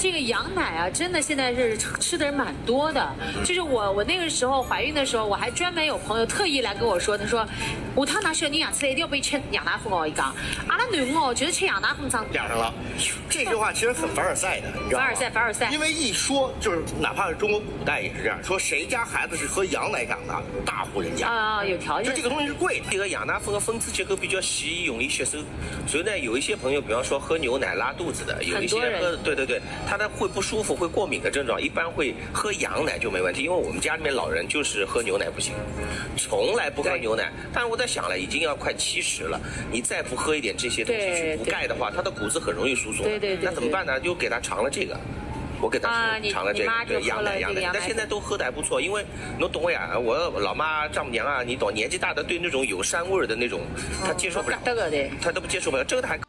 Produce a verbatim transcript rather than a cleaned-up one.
这个羊奶啊，真的现在是吃的人蛮多的。就是我我那个时候怀孕的时候，我还专门有朋友特意来跟我说，他说，下趟拿小人养出来一定要被吃羊奶粉哦。一讲，阿拉囡哦，觉得吃羊奶粉长俩上了。这句话其实很凡尔赛的，你知道吗？ 凡尔赛，凡尔赛。 因为一说就是，哪怕是中国古代也是这样，说谁家孩子是喝羊奶长的，大户人家啊，有条件。 就这个东西是贵的。 这个羊奶粉的分子结构比较细，容易吸收，所以呢，有一些朋友，比方说喝牛奶拉肚子的，有一些喝，对对对，他的会不舒服、会过敏的症状，一般会喝羊奶就没问题。因为我们家里面老人就是喝牛奶不行，从来不喝牛奶。但是我在想了，已经要快七十了，你再不喝一点这些东西去补钙的话，他的骨质很容易疏松。 对对对。 那怎么办呢？就给他尝了这个。我给他尝了这个羊奶，羊奶，但现在都喝的还不错，因为侬懂我呀，我老妈丈母娘啊，你懂，年纪大的对那种有膻味的那种，她接受不了，他都不接受不了，这个还可以。